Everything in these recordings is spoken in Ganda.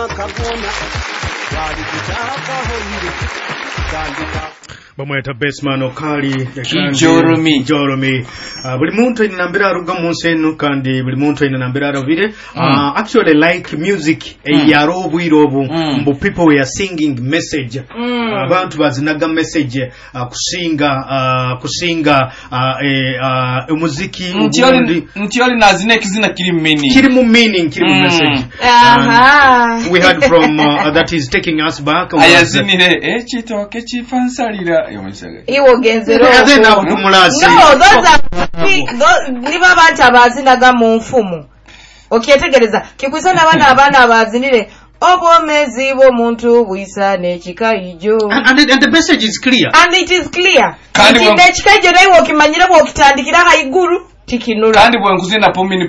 kagona wali kutaka honde kandika bamweta Baseman Okali Jorumi buli muntu ina nambira aruga munsi eno kandi buli muntu ina nambira aravire actually like music yaro obwirobo mbu people were singing message abantu bazinaga message kusinga umuziki mtioli nazine kizina kiri meaning message we heard from that is taking us back ayazinire chitoke chifansalira iwo genzero azena kumulasi no those niba batabazinaga mu mfumu okyetegereza kikwisana abana abazinire obomezi bo muntu bwisa nekikaijo and the message is clear and it is clear kandi nekikaijo nayo okimanyira bo kitandikira haiguru tikinura kandi bwe nkuzina pomini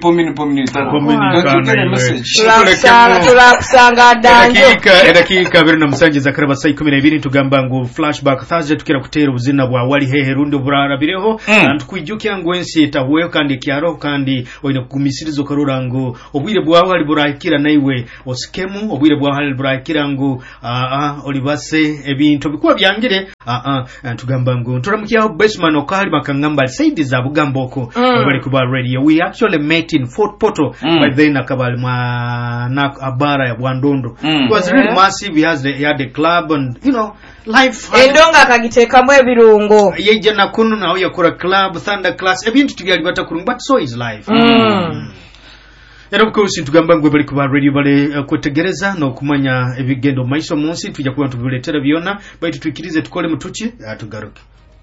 tulakusanga danjo dakika 27 zakaraba 12 tugamba ngo flashback Thursday tukira kutera ubuzina bwa wali hehe rundo burarabireho antukwijukya ngo ensi etahwe kandi kyaro kandi oyina kugumisirizo karura ngo obwire bwa wali burakira naiwe osikemu obwire bwa wali burakira ngo olibase ebintu bikuwa byangire tugamba ngo turamukya Baseman Okali bakangamba saidi za bugamboko bali kuba radio. We actually met in Fort Portal by then akabali na abara ya Bwandondo. It was really massive. He had a club and you know life endonga akagiteka mwe birungo yeje nakunu na yakora club Thunder Class ebintu tugali batakurunga but so is life. And of course tugamba ngo bali kuba radio bale kwetegereza no kumanya ebigendo maiso munsi tujja kuba tubiletera byona baitu twikirize tukole mutuchi atugaruke.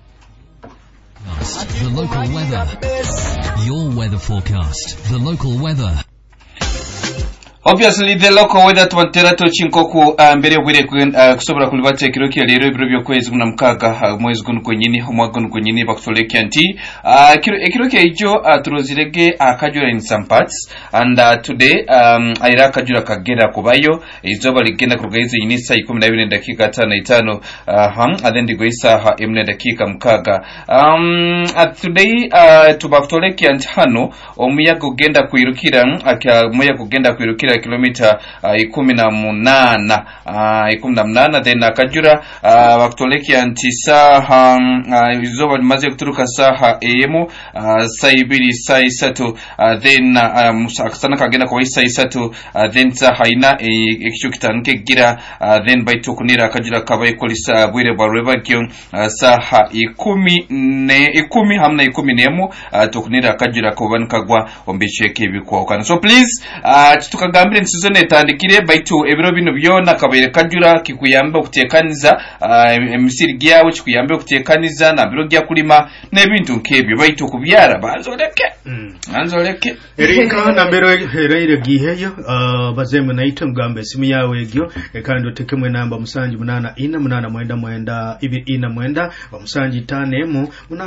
The local weather. Your weather forecast. The local weather. Obviously the local weather tubatera to chinkoku mbere bwire kusobora kulibate kiroki lero ibiro byokwezi kuna mkaga mwezi gunu kwenyini omwaka gunu kwenyini bakutoleke anti kiroki ijo turozirege akajura in some parts and today aira akajura kagera kubayo izoba ligenda kurugaizo inisa 12 dakika 5 and then digoisa 1 dakika mkaga today tubakutoleke anti hano omuyaga ugenda kuirukira muyaga ugenda kuirukira kilomita 18 then akajura bakutoleki antisaha izoba limaze kuturuka saha AM saa 2 saa 3 then musakasana kagenda kwa saa 3 then saha ina ekisho kitanke gira then baitukunira akajura kabaye kolisa bwire bwa rebakyo saha 10 hamna 10 tukunira akajura kubankagwa ombisheke bikwa kana so please tukagambire nsizone etandikire baitu ebiro bino byona kabere kajura kikuyamba okutekaniza emisiri gyawo kikuyamba okutekaniza na biro gya kulima nebintu nkebyo baitu kubyara banzoleke erinka na mbero eraire giheyo bazeme naita ngambe simu yawe egyo kandi otekemwe namba musanji 8 ina mwenda bamusanji 5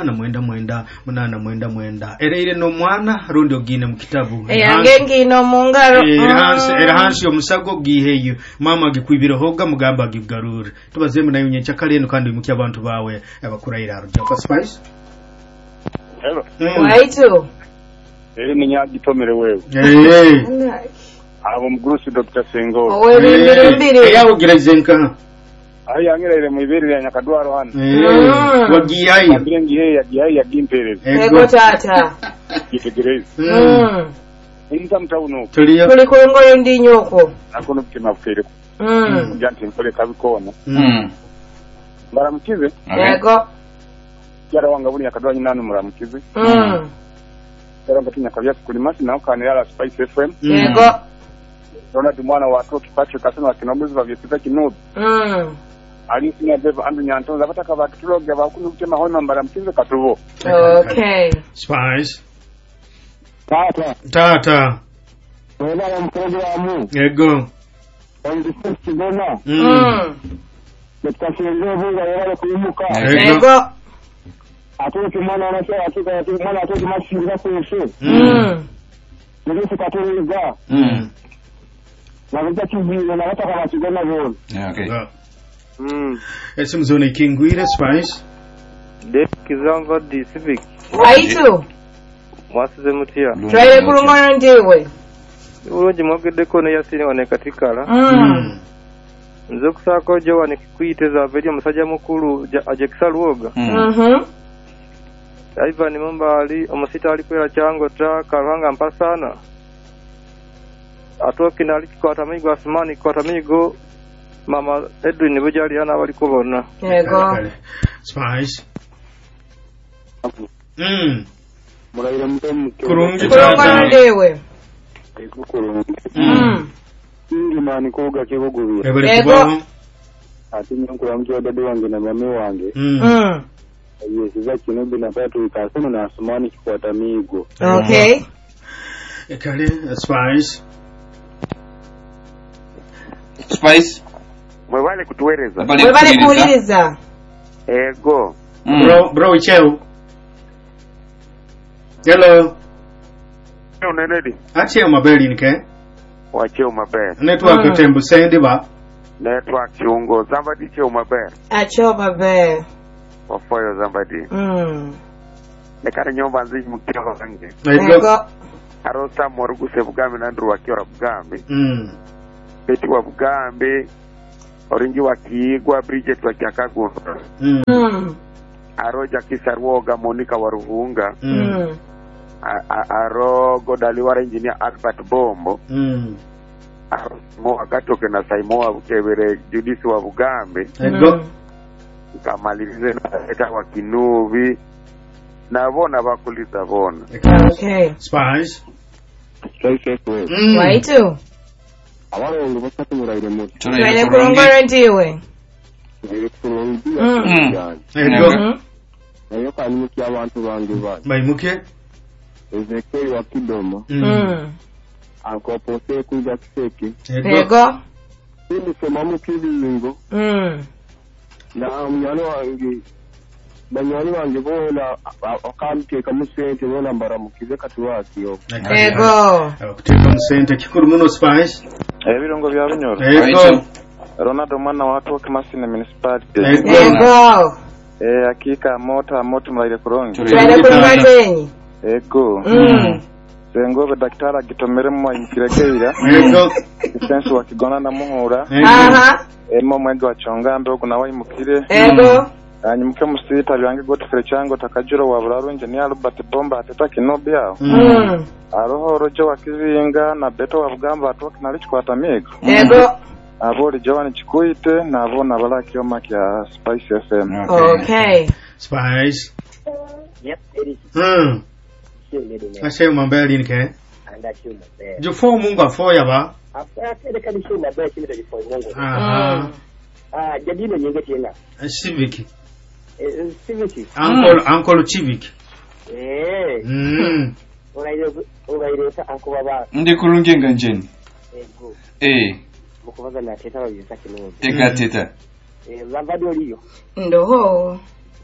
8 eraire no mwana rundi ogine mu kitabu yangengi no mungaro Erahansi omusago giheyo mama gikwibira hoga mugamba gigarure tubazemu nayo nyencha kaleno kandi mukya abantu bawe abakurayira arujja kwa spice hello waito ninya gitomere wewe abo mgurusi Dr. Sengo mbere yawo girezenka ari yangerere mu ibere ya Nyakadwaro hano wagiyayo ngiye ya gimpereze ego tata gitegereze Inza mtauno tuliyo kulikongo yendi nyoko akono kima fere janti mpole kabikona maramukize yego yara wanga buni yakadwanyi nanu maramukize yara ngatinya kabya kulimasi na ukane yara Spice FM yego Ronald mwana wa Toki Patrick kasema kinobuzi bavyetiza kinobu ali sinya beva andu nyantonza bataka bakituloga bakunu kutema hono maramukize katuvo okay Spice Tata. Wala mprogramu. Ego. Ondisisi bona. Tutashingo buga yale kuimuka. Ego. Atoki mwana anasema atoki mwana atoki mashinga kuishi. Ndio tukatoliga. Na vita kizi na hata kama kigona bora. Okay. Ese mzone kingwire Spice. De kizamba di civic. Waito. Mwasize mutia. Twaile kulungana ndiwe. Uroji mwagedeko ne yasine wane katikala. Nze kusako jo wane kuyiteza veri omusajja mukulu ajekisa luoga. Ivan Mumbali omusita ali kwera chango ta kalwanga mpasana. Atoki nali kikwata migo asmani kikwata migo Mama Edwin bujali ana bali kubona. Yego. Spice. Muraira mtem Kurungi tata. Ndewe. Kurungi. Ndi mani koga kibugubira. Yego. Ati nyankura mtu dade wange na mama wange. Yesiza kinobi na tatu ikasema na asmani kikwata migo. Okay. Ekale Spice. Spice. Mwebale kutueleza. Mwebale kuuliza. Ego. Bro Cheo. Hello. Unenedi. Acheo mabeli nike. Wacheo mabeli. Network tembu sendi ba. Network chungo zambadi cheo mabeli. Acheo mabeli. Wafoyo zambadi. Nekana nyomba nziji mkira wange. Ego. Arosa moruguse bugambi na ndru wakiora bugambi. Beti wa bugambi. Oringi wakiigwa Bridget wakiakagunda. Aroja kisarwoga Monica waruhunga. Arogo daliwara engineer Albert Bombo. Mo agatoke na Saimoa bukebere Judisi wa bugambi. Kamalirize na eta wakinubi. Nabona bakuliza bona. Okay. Spice. Waitu. Awalo ngo basatu muraire mu. Turaire kurongora ndiwe. Nayo kanimuki abantu bange ba. Maimuke. Ezekeri wa Kidomo. Ankopose kuja kiseke. Ego. Ni sema mu kilingo. Na mnyalo wange. Banyali wange bona akamke kamusente bona mbaramukize katuwaki yo. Ego. Kuteka musente kikuru muno Spice. Ebirongo bya Bunyoro. Ego. Ronaldo mwana watu wa Kimasine municipality. Ego. Hakika moto mlaile kurongi. Turaire kurongora. Ego. Sengo daktari gitomere mu inkirekeira. Ego. Sense wa kigona na muhura. Aha. Emo mwenge wa chongambe okuna wayimukire. Ego. Anyumuke musita byange Godfrey chango takajuro wa Buraru engineer Albert Bomba ateta kinobi yao. Aroho rojo wa kizinga na beto wa bugamba atoka nalichikwata migo. Ego. Abori Joan chikuite na abona balaki yoma kya Spice FM. Okay. Spice. Yep, Eric. Acheo mabeli nike. Anda chuma be. Jofo mungu afoya ba. After kani chuma be chimi de fo mungu. Jadino nyenge tena. Civic. Civic. Uncle Civic. Uraire sa anko baba. Ndi kurungenga njeni. Ego. mukubaza na teta babisa kino teka teta zambadi oliyo ndoho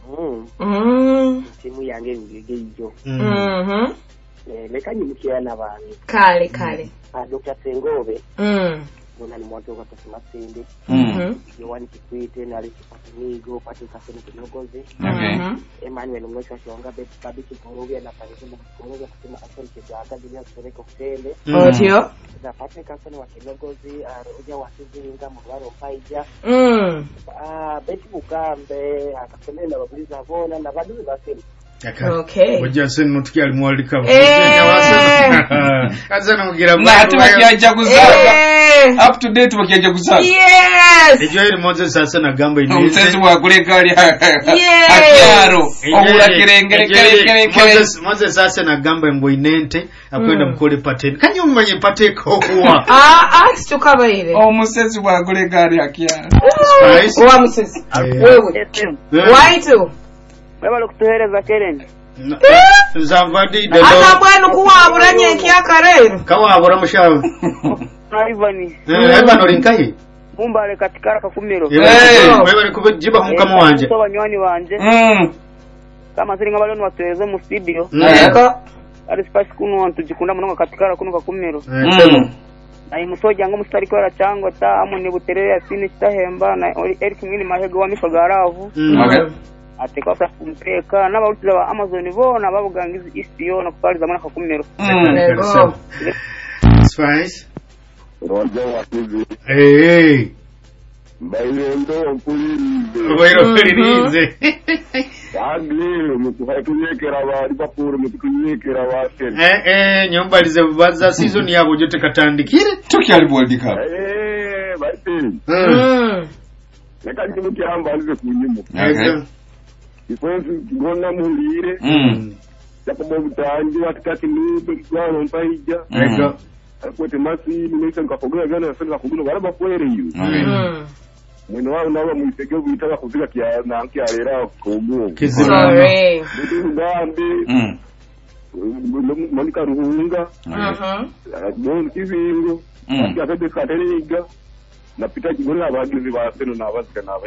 timu yange ngege ijo mekanyi mukiyana bani kale Dr. Sengobe mwana ni mwanzo kwa kusema sende yowani kikwite na alipatinigo pati kasema kinogoze Emmanuel mwesha shonga babi kiporoge na pale kiporoge kusema asante kwa kazi ya kupeleka kusende otio na pati kasema wa kinogozi uja wasizinga mwaro paija beti bukambe akasema na babuliza bona na badu basema okay wajja senu tukia alimwalika kaza na mugira na hati wakiaja kuzaga up to date wakiaja kuzaga yes ejo ile Moses sasa na gamba ini mtezi wa kule kali akiaro obula kirengere Moses sasa na gamba ngo inente akwenda mkole paten kanyo mmanye pateko huwa tukaba ile mtezi wa kule kali akiaro wa mtezi wewe waitu baba lokutuhereza Keren Zavadi de ata bwanu kuwabura nyenki yakarero kawabura mushawe Ivani Evan olinkai Mumbale katikara kakumiro wewe kujiba mukama wanje so banywanyi wanje kama siringa baloni watweze mu studio ari space kuno antujikunda munonga katikara kuno kakumiro na imusoja ngo mustari kwera chango ta amune buterere asini stahemba na Eric Mwini mahego wa mifagaravu ateka kwa kumpeka n'abawutira ba Amazon bona babugangiza isiyo no kupariza mwana kakumero Spice. Roger wakizi. Hey. Bailendo mpulirize. Bailendo mpulirize. Agli mutuhaikunyekera bari bakuru mutukunyekera basene. Nyombalize baza season yabo jote katandikire. Tukyali World Cup. Bati. Neka ndimukiramba alize kunyimo. Okay. Ifonsi ngona mulire. Yakobo butangi watikati nibe kwano mpahija. Ego. Akwete masi nimesa nkakogera gana nasema kuguna baraba kwere yu. Mwino wao nawe mwitege ubitaka kuzika kia na anki arera kugu. Sorry. Ndi ngambi. Monika ruhunga. Bon kivingo. Akabebe kateriga. Napita kigona abagizi ba seno na abazika na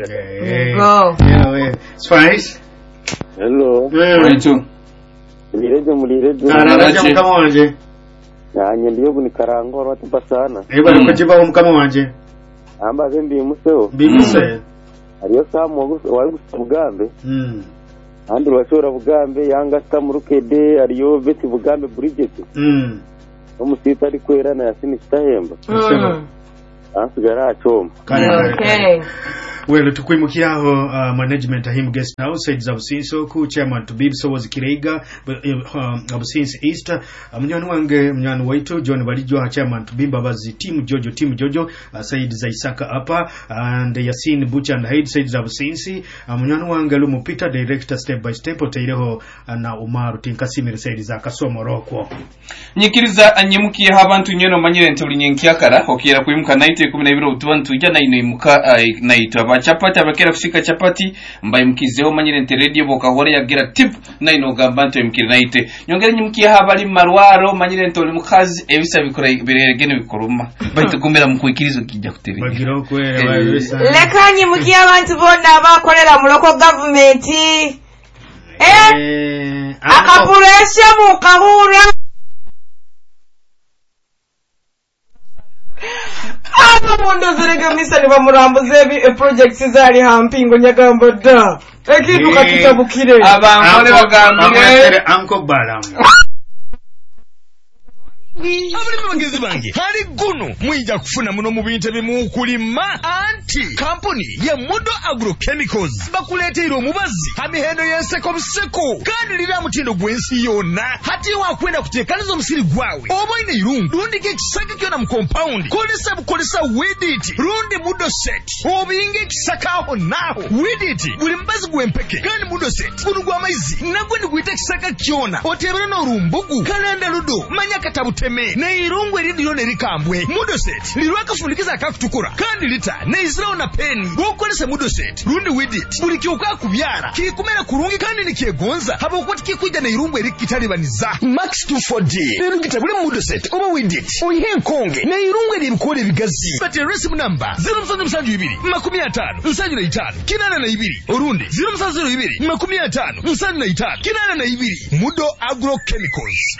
abaya. Spice. Hello. Right. Mulirejo. Kararaja mukama wanje. Nanye ndiyo kunikarangora watupa sana. Bari kujiba mukama wanje. Amba zembi museo. Bimuse. Ariyo samu wari gusamugambe. Andi washora bugambe yanga stamurukede ariyo beti bugambe Bridget. Omusita ari kwera na yasini stahemba. Asigara achoma. Okay. Well, tukwimukiraho management ahim guest house sides of Sinso ku chairman to be so was Kirega of Since East mnyani wange mnyani waitu John Balijo chairman to be babazi team Jojo Said Zaisaka hapa and Yasin Butcher and head sides of Sinsi mnyani wange Lumu Peter director step by step otaireho na Umaru Tinkasimire Said za Kasomo Roko nyikiriza anyemukiye habantu nyono manyire ntulinyenkiyakara okira kwimuka 19 utubantu jana inemuka naitwa chapati abakera kushika chapati mbaye mkizeho manyire nte radio bokahore yagira tip na inogambanto emkiri naite nyongere nyimkiye habali marwaro manyire nte oli mukazi ebisa bikora biregene bikoruma bayitugumira mu kwikirizo kijja kuterera bagiro kwera bayisa lekanyi mukiye abantu bonna abakolera mu local government akapuresha mu kahura aba mundo zirega misali bamurambuze projects zari hampingo nyagamba da ekintu kakitabukire abangole bagambire anko balam abuli bagezi bange hali guno mwija kufuna muno mu bintu bimukulima anti company ya Mudo Agrochemicals bakuleteera omubazi amihendo y'enseko buseko kandi lira mutindo gwensi yonna hati wakwenda kuteekaniza omusiri gwawe oba ine irungu rundike ekisaka kyona mu compound kolesa Weedit rundi Mudo Set obinge ekisaka aho naho Weedit buli mbazi gwempeke kandi Mudo Set guno gw'amaizi nagwe ndiguyita ekisaka kyona otebera n'olumbugu kalenda ludo manya katabute ne irungu eridiyo nerikambwe Mudo Set lirwakafundikiza akakutukura kandi lita ne Israel na peni wokolese Mudo Set rundi Weedit buli kyuka kubyara kikumera kurungi kandi nikyegonza haba ukwati kikuja na irungu erikitalibaniza Max 240 rero kitabule Mudo Set oba Weedit oyihenkonge ne irungu eribikore bigazi bati receipt number 0772 50 75 kinana na 2 orundi 0702 50 75 kinana na 2 Mudo Agrochemicals.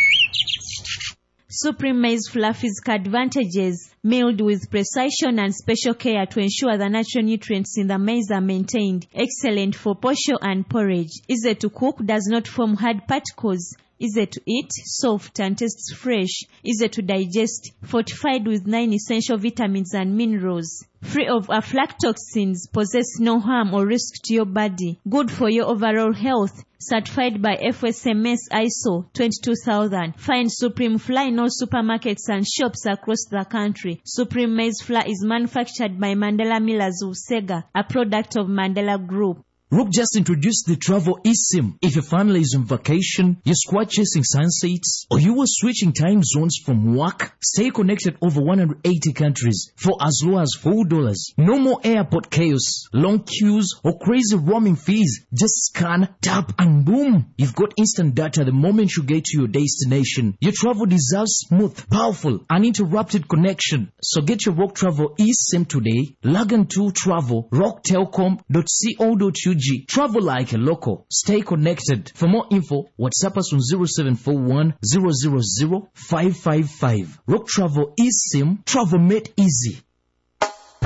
Supreme Maize Flour physical advantages, milled with precision and special care to ensure the natural nutrients in the maize are maintained. Excellent for posho and porridge. Easy to cook, does not form hard particles. Easy to eat, soft and tastes fresh. Easy to digest, fortified with 9 essential vitamins and minerals. Free of aflatoxins, possess no harm or risk to your body. Good for your overall health. Certified by FSMS ISO 22000. Find Supreme Flour in all supermarkets and shops across the country. Supreme Maize Flour is manufactured by Mandela Millers of Sega, a product of Mandela Group. Rook just introduced the travel eSIM. If your family is on vacation, you're squad chasing sunsets, or you were switching time zones from work, stay connected over 180 countries for as low as $4. No more airport chaos, long queues, or crazy roaming fees. Just scan, tap, and boom! You've got instant data the moment you get to your destination. Your travel deserves smooth, powerful, uninterrupted connection. So get your Rock Travel eSIM today. Log on to travel, rocktelcom.co.ug. Travel like a local. Stay connected. For more info, WhatsApp us on 0741 000 555. Rock Travel eSIM. Travel made easy.